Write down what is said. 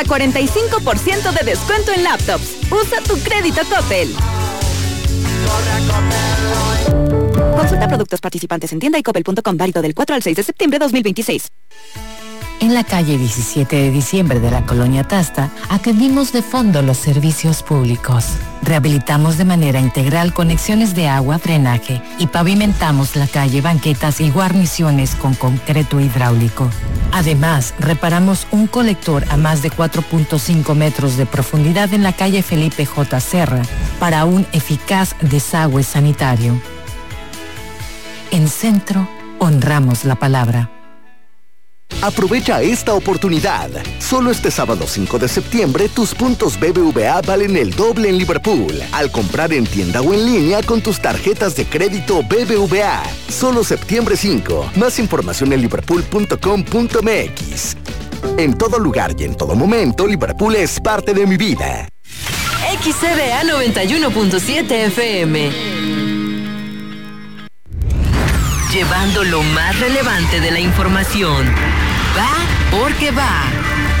45% de descuento en laptops. Usa tu crédito Coppel. Consulta productos participantes en tienda y coppel.com, válido del 4 al 6 de septiembre de 2026. En la calle 17 de diciembre de la Colonia Tasta, atendimos de fondo los servicios públicos. Rehabilitamos de manera integral conexiones de agua, drenaje y pavimentamos la calle, banquetas y guarniciones con concreto hidráulico. Además, reparamos un colector a más de 4.5 metros de profundidad en la calle Felipe J. Serra para un eficaz desagüe sanitario. En Centro, honramos la palabra. Aprovecha esta oportunidad. Solo este sábado 5 de septiembre, tus puntos BBVA valen el doble en Liverpool. Al comprar en tienda o en línea con tus tarjetas de crédito BBVA. Solo septiembre 5. Más información en liverpool.com.mx. En todo lugar y en todo momento, Liverpool es parte de mi vida. XCDA 91.7 FM. Llevando lo más relevante de la información. Va porque va.